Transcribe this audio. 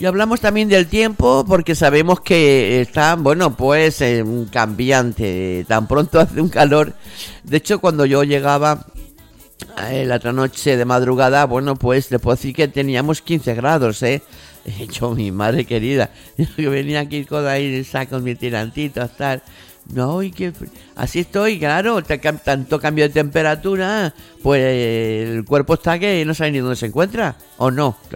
Y hablamos también del tiempo porque sabemos que está, bueno, pues cambiante. Tan pronto hace un calor. De hecho, cuando yo llegaba la otra noche de madrugada, bueno, pues le puedo decir que teníamos 15 grados, ¿eh? Yo, mi madre querida, yo venía aquí con ahí, saco mi tirantito, tal. No, y que así estoy, claro, tanto cambio de temperatura, pues el cuerpo está que no sabe ni dónde se encuentra, ¿o no?